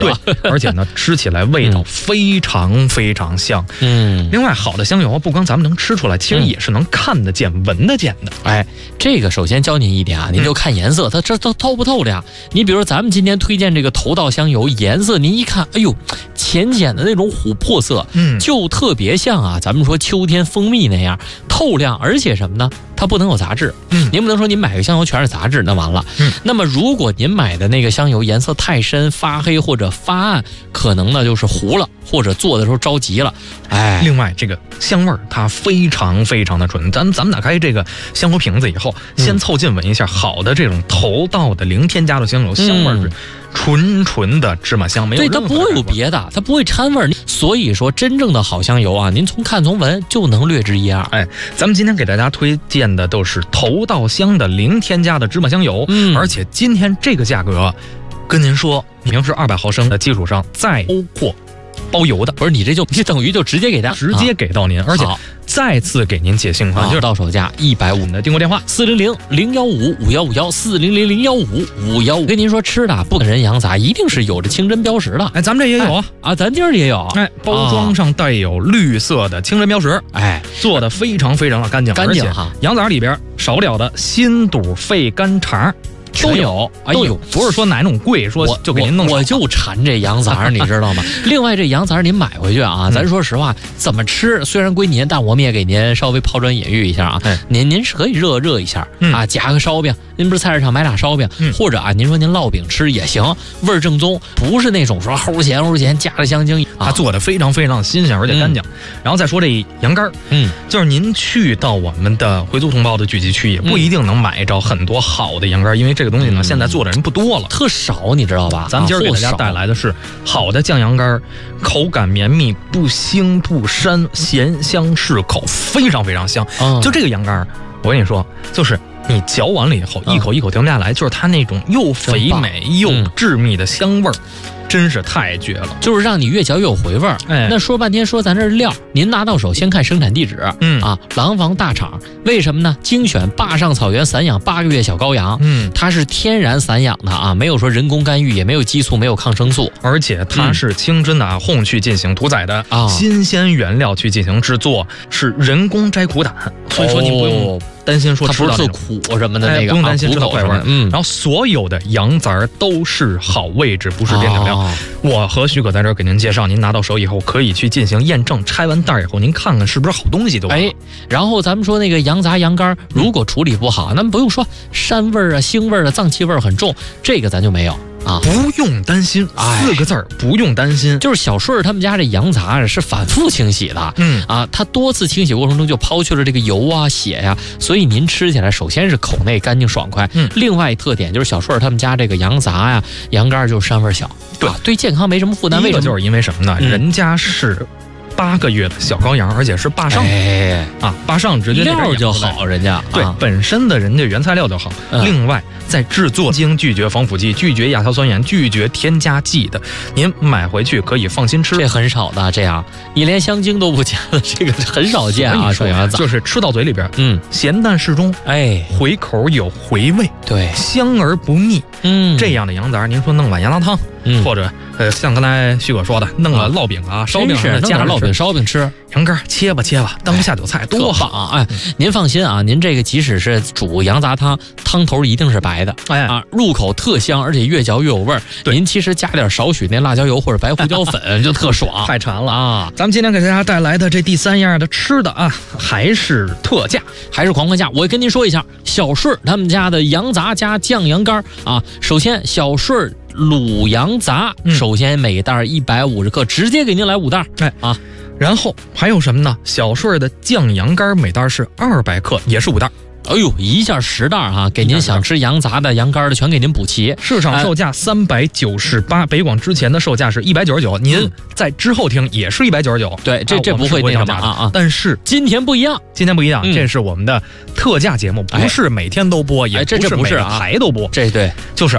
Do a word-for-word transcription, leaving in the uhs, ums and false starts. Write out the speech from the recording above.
对，而且呢，吃起来味道非常非常香。嗯，另外，好的香油不光咱们能吃出来，其实也是能看得见、闻得见的。 哎，这个首先教您一点啊，您就看颜色，它这都透不透亮。你比如咱们今天推荐这个头道香油，颜色您一看，哎呦，浅浅的那种琥珀色，嗯，就特别像啊，咱们说秋天蜂蜜那样透亮，而且什么呢？它不能有杂质。嗯，您不能说您买个香油全是杂质，那完了。嗯，那么如果您买的那个香油颜色太深、发黑或者发暗，可能呢就是糊了，或者做的时候着急了。哎， 另外这个香味儿它非常非常的纯。咱们咱们打开这个香油瓶子以后，先凑近闻一下，好的这种头道的零添加的香油，香味儿是纯纯的芝麻香，没有任何的。 对，它不会有别的，它不会掺味儿。所以说，真正的好香油啊，您从看从闻就能略知一二。 哎，咱们今天给大家推荐的都是头道香的零添加的芝麻香油，嗯，而且今天这个价格，跟您说，平时二百毫升的基础上再包括包邮的， 不是你这就就等于就直接给他直接给到您，啊、而且再次给您解信款， 就是到手价一百五的订购电话四零零零幺五五幺五幺四零零零幺五五幺五。跟您说吃的不跟人羊杂一定是有着清真标识的， 哎，咱们这也有啊、 哎、啊，咱这儿也有， 哎，包装上带有绿色的清真标识，哎，做的非常非常的干净， 干净哈。 羊杂里边少不了的心肚、肺、肝、肠。 都有，哎呦， 不是说哪种贵，说就给您弄。 我就馋这羊杂，你知道吗？另外，这羊杂您买回去啊，嗯、咱说实话，怎么吃虽然归您，但我们也给您稍微抛砖引玉一下啊。嗯、您您是可以热热一下、嗯、啊，夹个烧饼。您不是菜市场买俩烧饼，嗯、或者啊，您说您烙饼吃也行，味儿正宗，不是那种说齁咸齁咸加了香精， 它、啊、做的非常非常新鲜而且干净。嗯、然后再说这羊肝，嗯，就是您去到我们的回族同胞的聚集区，也不一定能买着很多好的羊肝，因为这个东西呢，嗯、现在做的人不多了， 特少，你知道吧？ 咱们今儿给大家带来的是好的酱羊肝，口感绵密，不腥不膻，咸香适口，非常非常香。嗯、就这个羊肝，我跟你说，就是你嚼完了以后，一口一口停不下来，就是它那种又肥美又致密的香味儿。真是太绝了， 就是让你越嚼越有回味儿。哎，那说半天说咱这料，您拿到手先看生产地址，嗯啊，廊坊大厂，为什么呢？精选坝上草原散养八个月小羔羊，嗯，它是天然散养的啊，没有说人工干预，也没有激素，没有抗生素， 而且它是清真的啊，烘去进行屠宰的啊，新鲜原料去进行制作，是人工摘苦胆，所以说您不用担心说吃到特苦什么的那个， 哎、不用担心吃到坏味。 嗯， 然后所有的羊杂都是好位置，不是边角料。哦、我和许可在这儿给您介绍，您拿到手以后可以去进行验证，拆完袋以后您看看是不是好东西都好。 哎，然后咱们说那个羊杂羊肝，如果处理不好，那么不用说膻味儿啊、腥味儿啊、脏气味儿很重，这个咱就没有。啊， 不用担心，四个字儿，不用担心。 就是小顺儿他们家这羊杂是反复清洗的，嗯啊，他多次清洗过程中就抛去了这个油啊、血呀、啊，所以您吃起来首先是口内干净爽快，嗯，另外一特点就是小顺儿他们家这个羊杂呀、羊肝就是膻味小，对、啊，对健康没什么负担。为什么？ 就是因为什么呢？嗯、人家是八个月的小羔羊，而且是坝上，哎啊，坝上直接料就好，人家对、啊、本身的人家原材料就好，嗯、另外在制作经拒绝防腐剂、拒绝亚硝酸盐、拒绝添加剂的，您买回去可以放心吃。 这很少的，这样你连香精都不加的，这个很少见啊。 说就是吃到嘴里边，嗯，咸淡适中，哎，回口有回味， 对， 香而不腻，嗯，这样的羊杂，您说弄碗羊杂汤，嗯，或者呃，像刚才旭哥说的，弄个烙饼啊、烧饼是加点烙饼、烧饼吃， 羊肝切吧切吧，当下酒菜多好啊！哎，您放心啊，您这个即使是煮羊杂汤，汤头一定是白的，哎啊，入口特香，而且越嚼越有味儿。您其实加点少许那辣椒油或者白胡椒粉就特爽， 太馋了啊！咱们今天给大家带来的这第三样的吃的啊，还是特价， 还是狂欢价。我跟您说一下，小顺他们家的羊杂加酱羊肝啊，首先小顺卤羊杂，嗯、首先每袋一百五十克，直接给您来五袋，哎啊。 然后还有什么呢？小顺的酱羊肝每袋是二百克，也是五袋。 哎呦，一下十袋哈、啊，给您想吃羊杂的、羊肝的全给您补齐。 市场售价三百九十八，北广之前的售价是一百九十九，您在之后听也是一百九十九。 对，这这不会那什么啊啊！ 但是今天不一样， 今天不一样，嗯、这是我们的特价节目，不是每天都播，哎、也不是每个台都播。 这对， 就是